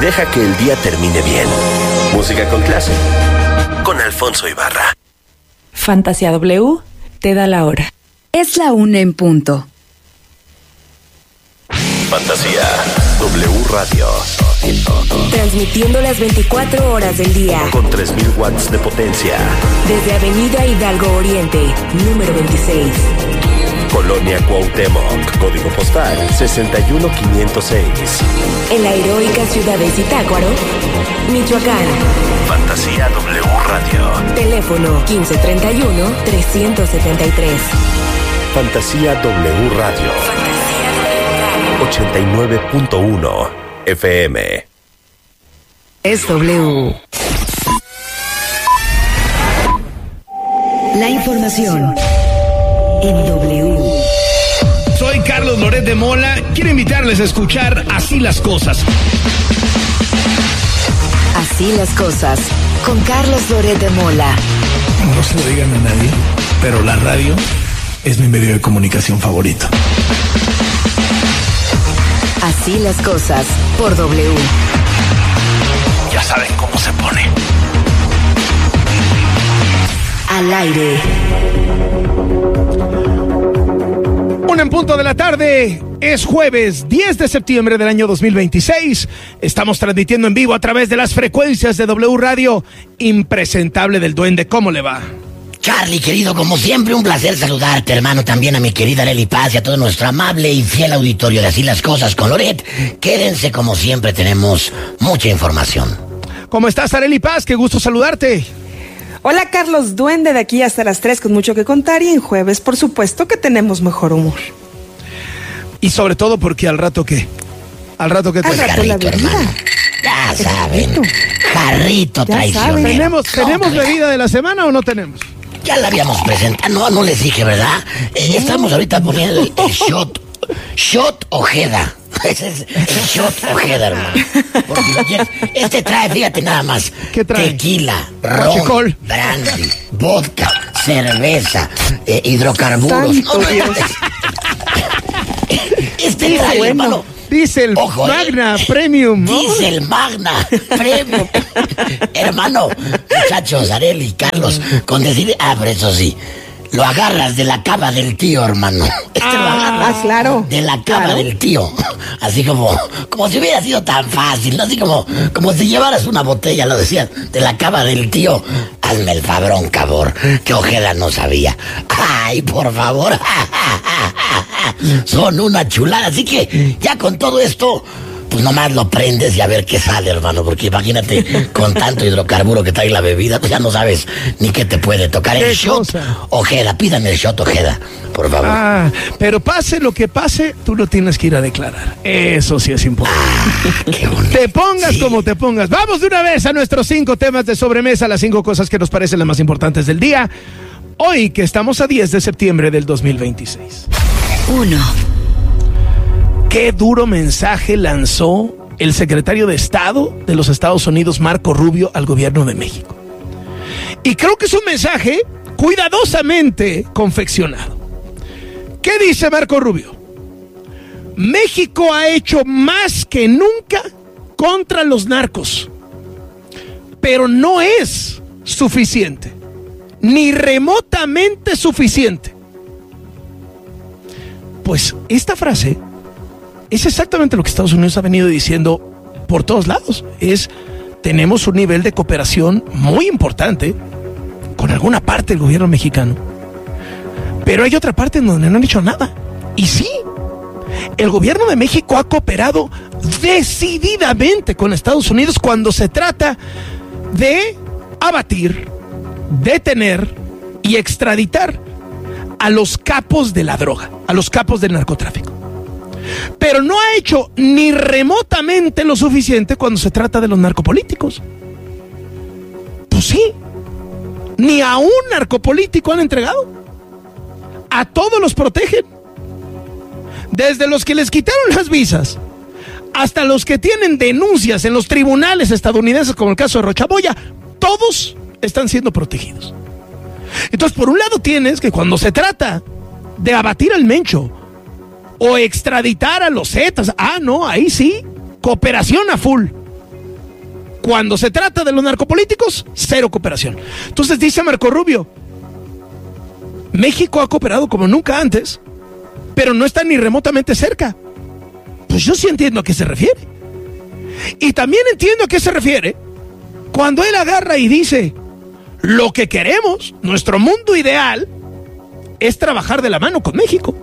deja que el día termine bien. Música con clase, con Alfonso Ibarra. Fantasía W te da la hora. Es la 1 en punto. Fantasía W Radio. Transmitiendo las 24 horas del día. Con 3000 watts de potencia. Desde Avenida Hidalgo Oriente, número 26. Colonia Cuauhtémoc, código postal 61506. En la heroica ciudad de Zitácuaro, Michoacán. Fantasía W Radio. Teléfono 1531-373. Fantasía W Radio. 89.1 FM. Es W. La información en W. Soy Carlos Loret de Mola. Quiero invitarles a escuchar Así las Cosas. Así las cosas, con Carlos Loret de Mola. No se lo digan a nadie, pero la radio es mi medio de comunicación favorito. Así las cosas, por W. Ya saben cómo se pone. Al aire. 1 en punto de la tarde. Es jueves 10 de septiembre del año 2026. Estamos transmitiendo en vivo a través de las frecuencias de W Radio. Impresentable del Duende. ¿Cómo le va? Charlie, querido, como siempre, un placer saludarte, hermano, también a mi querida Arely Paz y a todo nuestro amable y fiel auditorio de Así las Cosas con Loret. Quédense, como siempre, tenemos mucha información. ¿Cómo estás, Arely Paz? Qué gusto saludarte. Hola, Carlos Duende, de aquí hasta las 3 con mucho que contar, y en jueves, por supuesto, que tenemos mejor humor. Y sobre todo porque al rato, ¿qué? Al rato, ¿qué? Al rato la bebida. Hermano. Ya saben, jarrito Ya traicionero. ¿Tenemos bebida de la semana o no tenemos? Ya la habíamos presentado, no les dije, ¿verdad? Estamos ahorita poniendo el shot Ojeda. Ese es el shot Ojeda, hermano. Porque lo quieres. Este trae, fíjate nada más. ¿Qué trae? Tequila, ron, Huachicol, brandy, vodka, cerveza, hidrocarburos. Santo Dios. Este trae, bueno, hermano. Dice el Ojo, Magna Premium, ¿no? Dice el Magna Premium. Hermano, muchachos, Arely y Carlos, con decir, pero eso sí, lo agarras de la cava del tío, hermano. Lo agarras claro. de la cava del tío. Así como si hubiera sido tan fácil, ¿no? Así como si llevaras una botella, lo decías, de la cava del tío. Hazme el fabrón, cabor, que Ojeda no sabía. Ay, por favor. Son una chulada, así que ya con todo esto, pues nomás lo prendes y a ver qué sale, hermano, porque imagínate, con tanto hidrocarburo que trae la bebida, pues ya no sabes ni qué te puede tocar. El shot Ojeda, pídame el shot Ojeda, por favor. Pero pase lo que pase, tú lo tienes que ir a declarar. Eso sí es importante. Qué bonito. Te pongas Sí. como te pongas. Vamos de una vez a nuestros 5 temas de sobremesa, las 5 cosas que nos parecen las más importantes del día. Hoy que estamos a 10 de septiembre del 2026. 1. Qué duro mensaje lanzó el secretario de Estado de los Estados Unidos, Marco Rubio, al gobierno de México. Y creo que es un mensaje cuidadosamente confeccionado. ¿Qué dice Marco Rubio? México ha hecho más que nunca contra los narcos, pero no es suficiente, ni remotamente suficiente. Pues esta frase es exactamente lo que Estados Unidos ha venido diciendo por todos lados. Tenemos un nivel de cooperación muy importante con alguna parte del gobierno mexicano, pero hay otra parte en donde no han hecho nada. Y sí, el gobierno de México ha cooperado decididamente con Estados Unidos cuando se trata de abatir, detener y extraditar a los capos de la droga, a los capos del narcotráfico. Pero no ha hecho ni remotamente lo suficiente cuando se trata de los narcopolíticos. Pues sí, ni a un narcopolítico han entregado. A todos los protegen. Desde los que les quitaron las visas hasta los que tienen denuncias en los tribunales estadounidenses, como el caso de Rochamoya, todos están siendo protegidos. Entonces, por un lado tienes que cuando se trata de abatir al Mencho o extraditar a los Zetas, no, ahí sí, cooperación a full. Cuando se trata de los narcopolíticos, cero cooperación. Entonces dice Marco Rubio, México ha cooperado como nunca antes, pero no está ni remotamente cerca. Pues yo sí entiendo a qué se refiere. Y también entiendo a qué se refiere cuando él agarra y dice, lo que queremos, nuestro mundo ideal, es trabajar de la mano con México.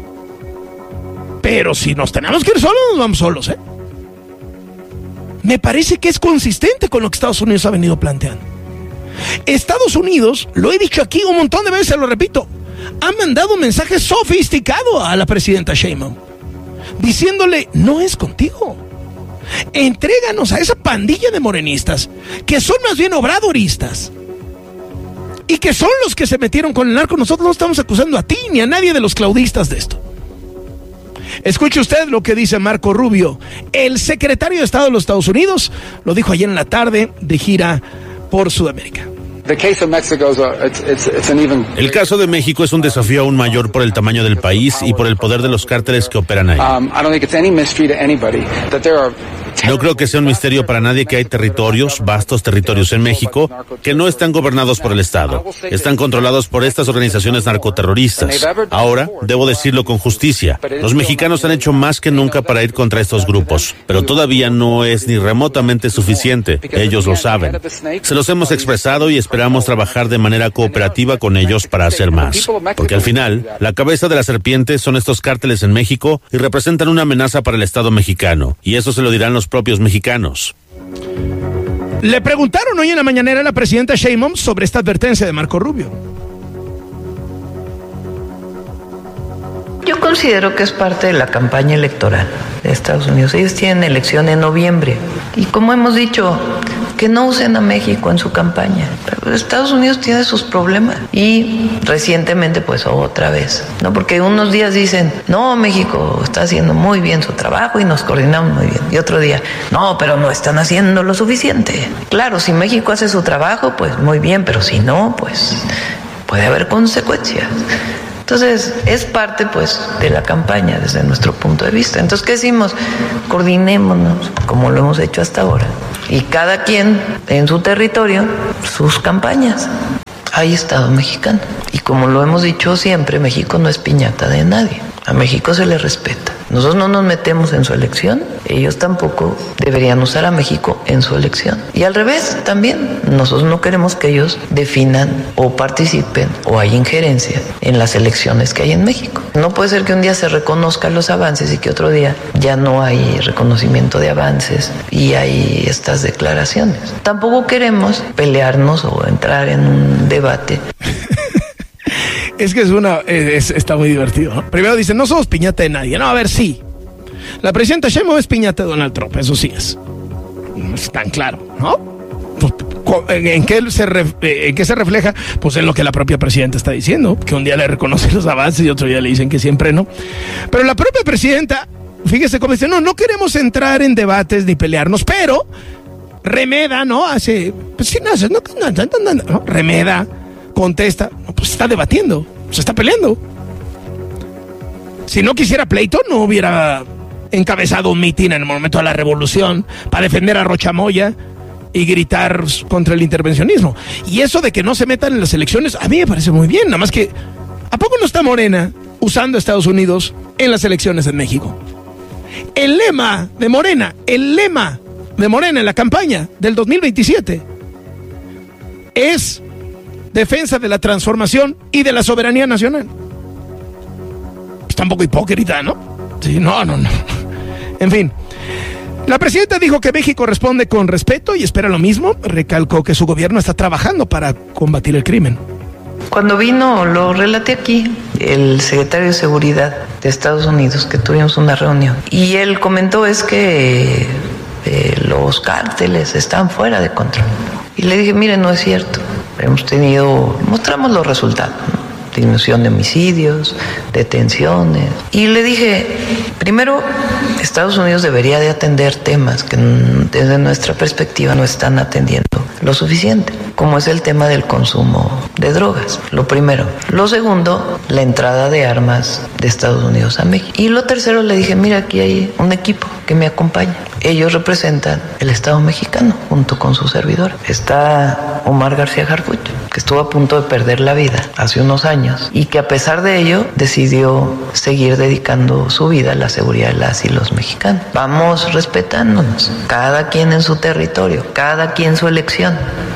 Pero si nos tenemos que ir solos, nos vamos solos, ¿eh? Me parece que es consistente con lo que Estados Unidos ha venido planteando. Estados Unidos, lo he dicho aquí un montón de veces, lo repito, ha mandado un mensaje sofisticado a la presidenta Sheinbaum, diciéndole, no es contigo. Entréganos a esa pandilla de morenistas, que son más bien obradoristas, y que son los que se metieron con el narco. Nosotros no estamos acusando a ti ni a nadie de los claudistas de esto. Escuche usted lo que dice Marco Rubio, el secretario de Estado de los Estados Unidos, lo dijo ayer en la tarde de gira por Sudamérica. El caso de México es un desafío aún mayor por el tamaño del país y por el poder de los cárteles que operan ahí. No creo que sea un misterio para nadie que hay territorios, vastos territorios en México, que no están gobernados por el Estado. Están controlados por estas organizaciones narcoterroristas. Ahora, debo decirlo con justicia, los mexicanos han hecho más que nunca para ir contra estos grupos, pero todavía no es ni remotamente suficiente. Ellos lo saben. Se los hemos expresado y esperamos trabajar de manera cooperativa con ellos para hacer más. Porque al final, la cabeza de la serpiente son estos cárteles en México y representan una amenaza para el Estado mexicano. Y eso se lo dirán los propios mexicanos. Le preguntaron hoy en la mañanera a la presidenta Sheinbaum sobre esta advertencia de Marco Rubio. Yo considero que es parte de la campaña electoral de Estados Unidos. Ellos tienen elección en noviembre. Y como hemos dicho, que no usen a México en su campaña. Pero Estados Unidos tiene sus problemas. Y recientemente, pues otra vez, ¿no? Porque unos días dicen, no, México está haciendo muy bien su trabajo y nos coordinamos muy bien. Y otro día, no, pero no están haciendo lo suficiente. Claro, si México hace su trabajo, pues muy bien, pero si no, pues puede haber consecuencias. Entonces, es parte, pues, de la campaña desde nuestro punto de vista. Entonces, ¿qué decimos? Coordinémonos, como lo hemos hecho hasta ahora. Y cada quien en su territorio, sus campañas. Hay Estado mexicano. Y como lo hemos dicho siempre, México no es piñata de nadie. A México se le respeta. Nosotros no nos metemos en su elección, ellos tampoco deberían usar a México en su elección. Y al revés, también, nosotros no queremos que ellos definan o participen o hay injerencia en las elecciones que hay en México. No puede ser que un día se reconozcan los avances y que otro día ya no hay reconocimiento de avances y hay estas declaraciones. Tampoco queremos pelearnos o entrar en un debate. Es que está muy divertido, ¿no? Primero dicen, no somos piñata de nadie. No, a ver, sí. La presidenta Sheinbaum es piñata de Donald Trump, eso sí es. No es tan claro, ¿no? Pues, ¿en qué se refleja? Pues en lo que la propia presidenta está diciendo, que un día le reconoce los avances y otro día le dicen que siempre no. Pero la propia presidenta, fíjese cómo dice, no queremos entrar en debates ni pelearnos, pero remeda, ¿no? Remeda, contesta, pues está debatiendo, se está peleando. Si no quisiera pleito, no hubiera encabezado un mitin en el momento de la revolución para defender a Rocha Moya y gritar contra el intervencionismo. Y eso de que no se metan en las elecciones, a mí me parece muy bien, nada más que, ¿a poco no está Morena usando a Estados Unidos en las elecciones en México? El lema de Morena en la campaña del 2027 es defensa de la transformación y de la soberanía nacional. Está un poco hipócrita, ¿no? Sí, no. En fin, la presidenta dijo que México responde con respeto y espera lo mismo. Recalcó que su gobierno está trabajando para combatir el crimen. Cuando vino, lo relaté aquí, el secretario de Seguridad de Estados Unidos, que tuvimos una reunión, y él comentó es que los cárteles están fuera de control. Y le dije, mire, no es cierto. Mostramos los resultados, ¿no? Disminución de homicidios, detenciones. Y le dije, primero, Estados Unidos debería de atender temas que desde nuestra perspectiva no están atendiendo lo suficiente, como es el tema del consumo de drogas, lo primero. Lo segundo, la entrada de armas de Estados Unidos a México. Y lo tercero, le dije, mira, aquí hay un equipo que me acompaña. Ellos representan el Estado mexicano junto con su servidor. Está Omar García Harfuch, que estuvo a punto de perder la vida hace unos años y que a pesar de ello decidió seguir dedicando su vida a la seguridad de las y los mexicanos. Vamos respetándonos, cada quien en su territorio, cada quien su elección.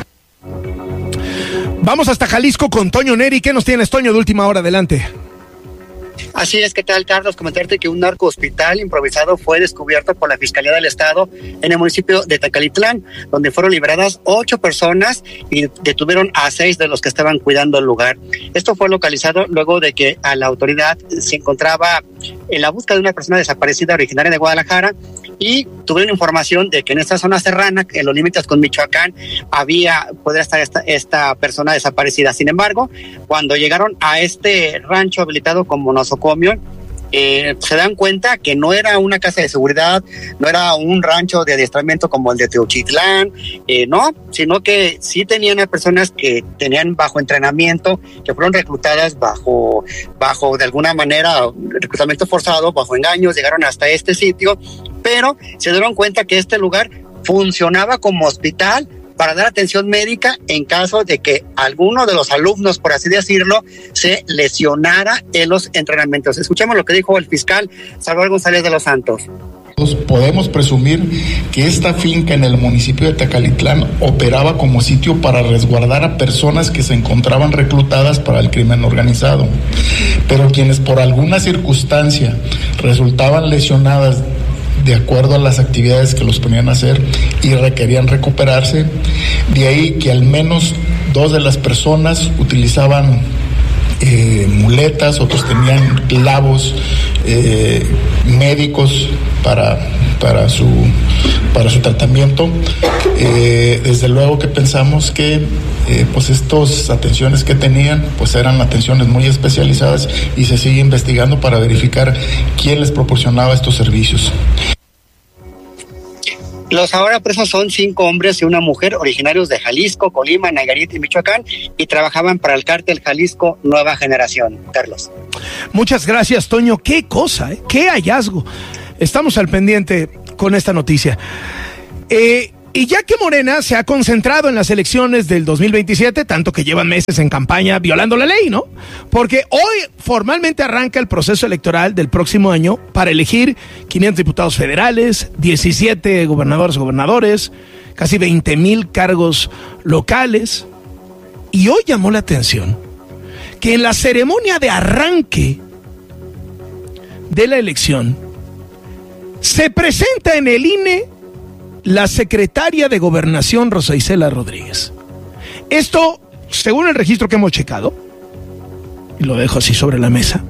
Vamos hasta Jalisco con Toño Neri. ¿Qué nos tienes, Toño, de última hora? Adelante. Así es, ¿qué tal, Carlos? Comentarte que un narcohospital improvisado fue descubierto por la Fiscalía del Estado en el municipio de Tecalitlán, donde fueron liberadas 8 personas y detuvieron a 6 de los que estaban cuidando el lugar. Esto fue localizado luego de que a la autoridad se encontraba en la búsqueda de una persona desaparecida originaria de Guadalajara y tuvieron información de que en esta zona serrana, en los límites con Michoacán, podría estar esta persona desaparecida. Sin embargo, cuando llegaron a este rancho habilitado como nosocomio, se dan cuenta que no era una casa de seguridad, no era un rancho de adiestramiento como el de Teochitlán, no, sino que sí tenían a personas que tenían bajo entrenamiento, que fueron reclutadas bajo de alguna manera reclutamiento forzado, bajo engaños, llegaron hasta este sitio, pero se dieron cuenta que este lugar funcionaba como hospital para dar atención médica en caso de que alguno de los alumnos, por así decirlo, se lesionara en los entrenamientos. Escuchemos lo que dijo el fiscal Salvador González de los Santos. Podemos presumir que esta finca en el municipio de Tecalitlán operaba como sitio para resguardar a personas que se encontraban reclutadas para el crimen organizado, pero quienes por alguna circunstancia resultaban lesionadas de acuerdo a las actividades que los ponían a hacer y requerían recuperarse, de ahí que al menos 2 de las personas utilizaban muletas, otros tenían clavos médicos para su tratamiento. Desde luego que pensamos que pues estas atenciones que tenían pues eran atenciones muy especializadas y se sigue investigando para verificar quién les proporcionaba estos servicios. Los ahora presos son 5 hombres y una mujer originarios de Jalisco, Colima, Nayarit y Michoacán y trabajaban para el cártel Jalisco Nueva Generación. Carlos. Muchas gracias, Toño. Qué cosa, qué hallazgo. Estamos al pendiente con esta noticia. Y ya que Morena se ha concentrado en las elecciones del 2027, tanto que llevan meses en campaña violando la ley, ¿no? Porque hoy formalmente arranca el proceso electoral del próximo año para elegir 500 diputados federales, 17 gobernadores, casi 20,000 cargos locales. Y hoy llamó la atención que en la ceremonia de arranque de la elección se presenta en el INE la secretaria de Gobernación, Rosa Isela Rodríguez. Esto, según el registro que hemos checado, y lo dejo así sobre la mesa,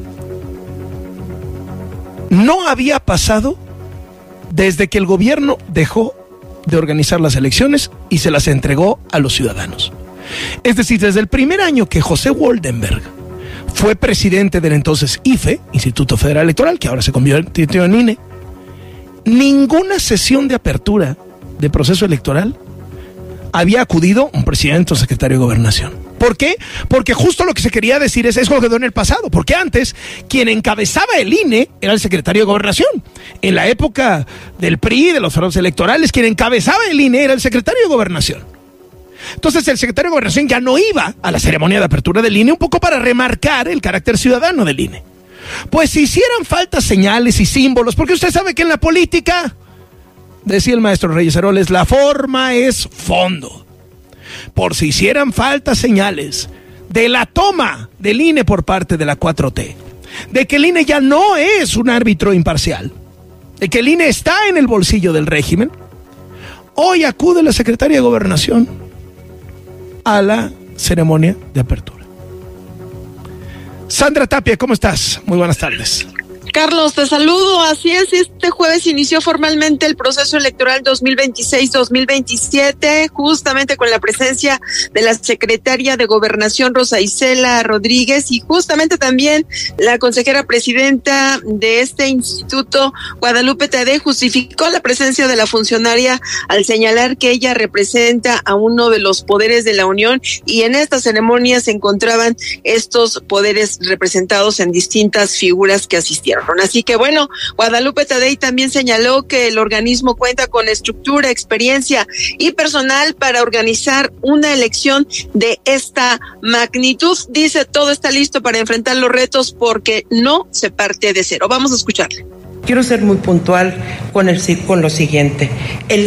no había pasado desde que el gobierno dejó de organizar las elecciones y se las entregó a los ciudadanos. Es decir, desde el primer año que José Woldenberg fue presidente del entonces IFE, Instituto Federal Electoral, que ahora se convirtió en INE, ninguna sesión de apertura de proceso electoral había acudido un presidente o secretario de Gobernación. ¿Por qué? Porque justo lo que se quería decir es lo que quedó en el pasado, porque antes quien encabezaba el INE era el secretario de Gobernación. En la época del PRI, de los fraudes electorales, quien encabezaba el INE era el secretario de Gobernación. Entonces el secretario de Gobernación ya no iba a la ceremonia de apertura del INE, un poco para remarcar el carácter ciudadano del INE. Pues si hicieran falta señales y símbolos, porque usted sabe que en la política, decía el maestro Reyes Heroles, la forma es fondo. Por si hicieran falta señales de la toma del INE por parte de la 4T, de que el INE ya no es un árbitro imparcial, de que el INE está en el bolsillo del régimen, hoy acude la secretaria de Gobernación a la ceremonia de apertura. Sandra Tapia, ¿cómo estás? Muy buenas tardes. Carlos, te saludo. Así es, este jueves inició formalmente el proceso electoral 2026-2027, justamente con la presencia de la secretaria de Gobernación, Rosa Isela Rodríguez, y justamente también la consejera presidenta de este instituto, Guadalupe Tadei, justificó la presencia de la funcionaria al señalar que ella representa a uno de los poderes de la Unión, y en esta ceremonia se encontraban estos poderes representados en distintas figuras que asistieron. hicieron. Así que bueno, Guadalupe Tadei también señaló que el organismo cuenta con estructura, experiencia y personal para organizar una elección de esta magnitud. Dice, todo está listo para enfrentar los retos porque no se parte de cero. Vamos a escucharle. Quiero ser muy puntual con lo siguiente. El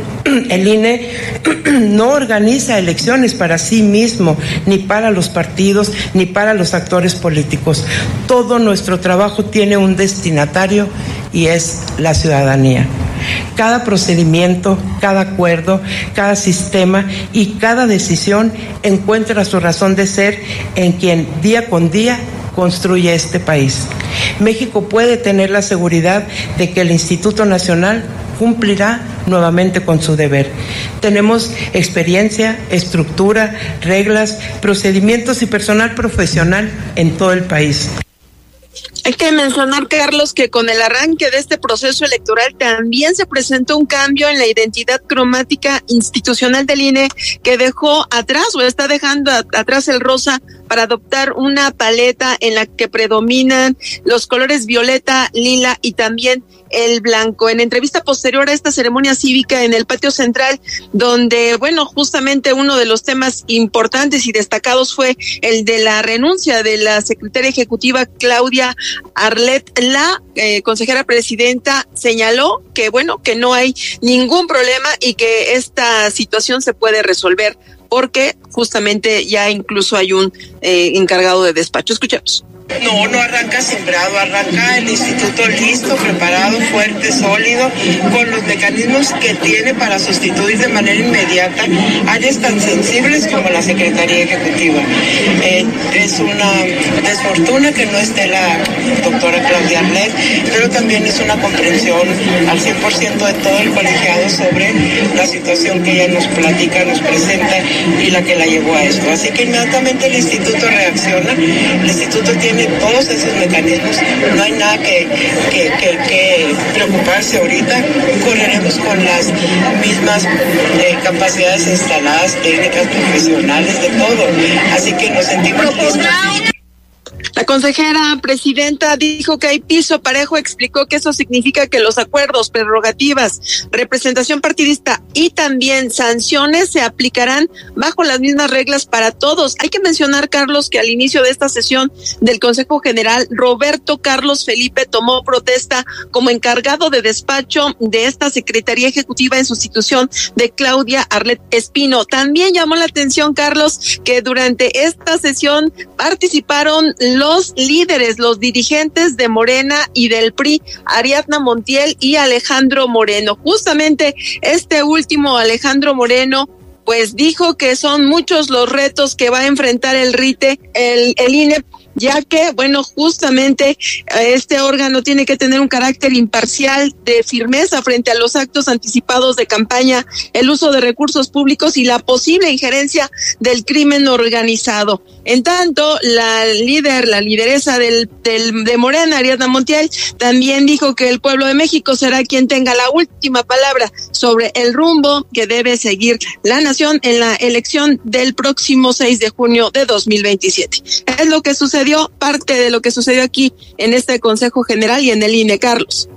INE no organiza elecciones para sí mismo, ni para los partidos, ni para los actores políticos. Todo nuestro trabajo tiene un destinatario y es la ciudadanía. Cada procedimiento, cada acuerdo, cada sistema y cada decisión encuentra su razón de ser en quien día con día construye este país. México puede tener la seguridad de que el Instituto Nacional cumplirá nuevamente con su deber. Tenemos experiencia, estructura, reglas, procedimientos y personal profesional en todo el país. Hay que mencionar, Carlos, que con el arranque de este proceso electoral también se presentó un cambio en la identidad cromática institucional del INE, que dejó atrás o está dejando atrás el rosa para adoptar una paleta en la que predominan los colores violeta, lila y también el blanco. En entrevista posterior a esta ceremonia cívica en el patio central, donde, bueno, justamente uno de los temas importantes y destacados fue el de la renuncia de la secretaria ejecutiva Claudia Arlet, la consejera presidenta señaló que, bueno, que no hay ningún problema y que esta situación se puede resolver porque justamente ya incluso hay un encargado de despacho. Escuchemos. No arranca sembrado, arranca el instituto listo, preparado, fuerte, sólido, con los mecanismos que tiene para sustituir de manera inmediata áreas tan sensibles como la Secretaría Ejecutiva. Es una desfortuna que no esté la doctora Claudia Arlet, pero también es una comprensión al 100% de todo el colegiado sobre la situación que ella nos platica, nos presenta y la que la llevó a esto. Así que inmediatamente el instituto reacciona, el instituto tiene todos esos mecanismos, no hay nada que preocuparse ahorita, correremos con las mismas capacidades instaladas, técnicas, profesionales, de todo, así que nos sentimos listos. La consejera presidenta dijo que hay piso parejo, explicó que eso significa que los acuerdos, prerrogativas, representación partidista y también sanciones se aplicarán bajo las mismas reglas para todos. Hay que mencionar, Carlos, que al inicio de esta sesión del Consejo General, Roberto Carlos Felipe tomó protesta como encargado de despacho de esta Secretaría Ejecutiva en sustitución de Claudia Arlet Espino. También llamó la atención, Carlos, que durante esta sesión participaron los líderes, los dirigentes de Morena y del PRI, Ariadna Montiel y Alejandro Moreno. Justamente este último, Alejandro Moreno, pues dijo que son muchos los retos que va a enfrentar el INE, ya que, bueno, justamente este órgano tiene que tener un carácter imparcial, de firmeza frente a los actos anticipados de campaña, el uso de recursos públicos y la posible injerencia del crimen organizado. En tanto, la lideresa de Morena, Ariadna Montiel, también dijo que el pueblo de México será quien tenga la última palabra sobre el rumbo que debe seguir la nación en la elección del próximo 6 de junio de 2027. Es lo que sucedió, parte de lo que sucedió aquí en este Consejo General y en el INE, Carlos.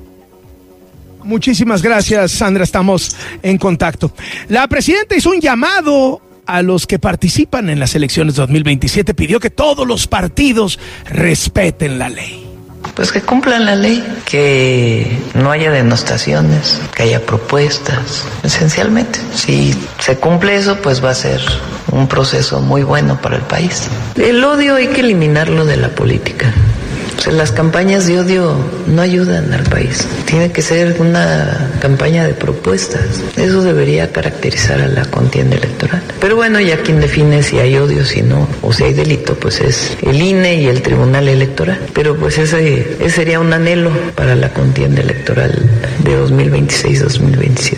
Muchísimas gracias, Sandra, estamos en contacto. La presidenta hizo un llamado a los que participan en las elecciones 2027, pidió que todos los partidos respeten la ley. Pues que cumplan la ley, que no haya denostaciones, que haya propuestas, esencialmente. Si se cumple eso, pues va a ser un proceso muy bueno para el país. El odio hay que eliminarlo de la política. O sea, las campañas de odio no ayudan al país. Tiene que ser una campaña de propuestas. Eso debería caracterizar a la contienda electoral. Pero bueno, ya quien define si hay odio, si no, o si hay delito, pues es el INE y el Tribunal Electoral. Pero pues ese sería un anhelo para la contienda electoral de 2026-2027.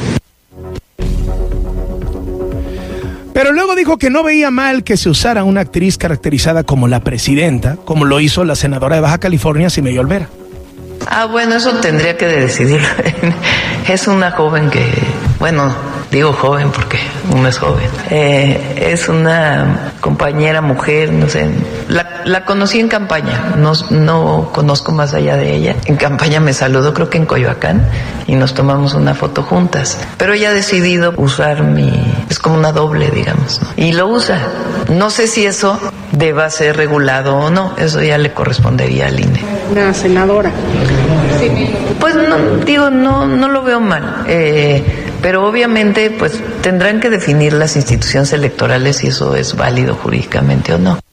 Pero luego dijo que no veía mal que se usara una actriz caracterizada como la presidenta, como lo hizo la senadora de Baja California, Simeí Olvera. Bueno, eso tendría que decidirlo. Es una joven que, bueno, digo joven porque uno es joven. Es una compañera mujer, no sé, la conocí en campaña, no conozco más allá de ella. En campaña me saludó, creo que en Coyoacán, y nos tomamos una foto juntas. Pero ella ha decidido usar es como una doble, digamos, ¿no? Y lo usa. No sé si eso deba ser regulado o no, eso ya le correspondería al INE. Una senadora. Pues no lo veo mal. Pero obviamente pues tendrán que definir las instituciones electorales si eso es válido jurídicamente o no.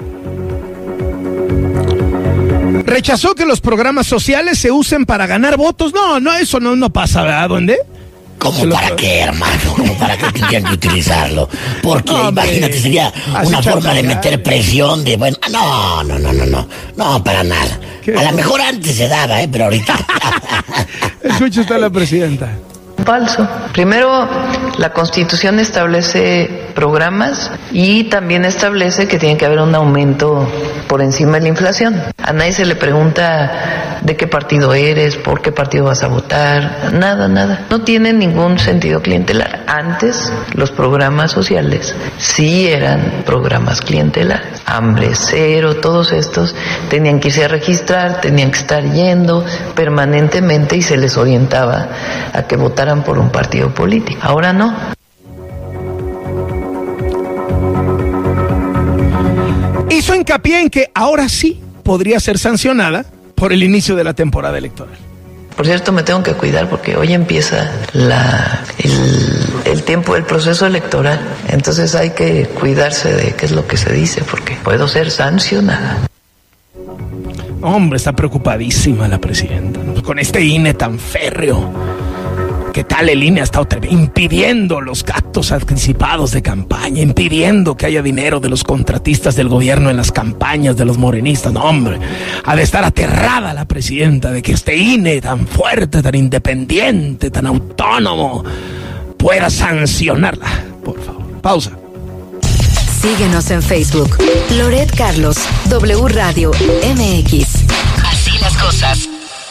Rechazó que los programas sociales se usen para ganar votos. No, eso no pasa, ¿verdad, Duende? ¿Cómo para qué, hermano? ¿Cómo para qué tendrían que utilizarlo? Porque imagínate, sería una forma de meter presión de, bueno, no, para nada. A lo mejor antes se daba, pero ahorita. Escucha usted a la presidenta. Falso. Primero, la Constitución establece programas y también establece que tiene que haber un aumento por encima de la inflación. A nadie se le pregunta de qué partido eres, por qué partido vas a votar, nada. No tiene ningún sentido clientelar. Antes, los programas sociales sí eran programas clientelares. Hambre Cero, todos estos tenían que irse a registrar, tenían que estar yendo permanentemente y se les orientaba a que votaran por un partido político. Ahora no. Hizo hincapié en que ahora sí podría ser sancionada por el inicio de la temporada electoral. Por cierto, me tengo que cuidar porque hoy empieza el tiempo del proceso electoral. Entonces hay que cuidarse de qué es lo que se dice porque puedo ser sancionada. Hombre, está preocupadísima la presidenta, ¿no? Con este INE tan férreo. ¿Qué tal el INE ha estado impidiendo los actos anticipados de campaña, impidiendo que haya dinero de los contratistas del gobierno en las campañas de los morenistas? No, hombre, ha de estar aterrada la presidenta de que este INE tan fuerte, tan independiente, tan autónomo, pueda sancionarla. Por favor, pausa. Síguenos en Facebook. Loret Carlos, W Radio MX. Así las cosas.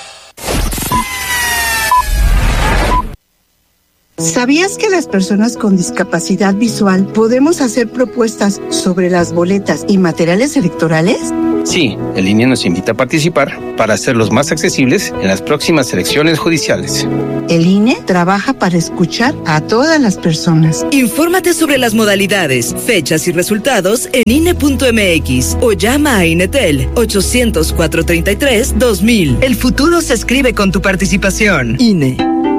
¿Sabías que las personas con discapacidad visual podemos hacer propuestas sobre las boletas y materiales electorales? Sí, el INE nos invita a participar para hacerlos más accesibles en las próximas elecciones judiciales. El INE trabaja para escuchar a todas las personas. Infórmate sobre las modalidades, fechas y resultados en INE.mx o llama a INETEL 800-433-2000. El futuro se escribe con tu participación. INE.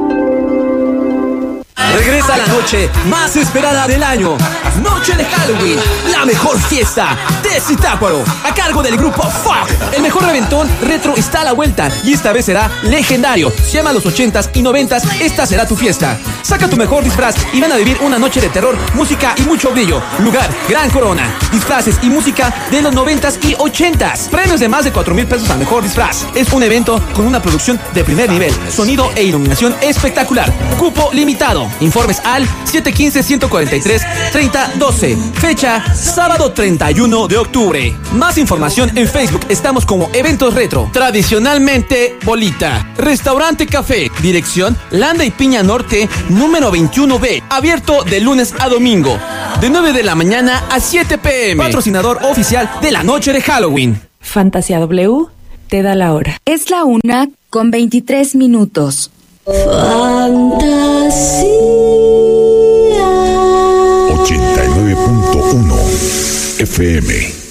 Regresa la noche más esperada del año. Noche de Halloween, la mejor fiesta de Zitácuaro, a cargo del grupo Fuck. El mejor reventón retro está a la vuelta y esta vez será legendario. Si amas los 80s y 90s, esta será tu fiesta. Saca tu mejor disfraz y van a vivir una noche de terror, música y mucho brillo. Lugar, Gran Corona. Disfraces y música de los 90s y 80s. Premios de más de 4,000 pesos al mejor disfraz. Es un evento con una producción de primer nivel, sonido e iluminación espectacular. Cupo limitado. Informes al 715-143-3012. Fecha, sábado 31 de octubre. Más información en Facebook. Estamos como Eventos Retro. Tradicionalmente, Bolita. Restaurante Café. Dirección, Landa y Piña Norte, número 21B. Abierto de lunes a domingo. De 9 de la mañana a 7 p.m. Patrocinador oficial de la noche de Halloween. Fantasía W te da la hora. Es la 1:23. Fantasía 89.1 FM.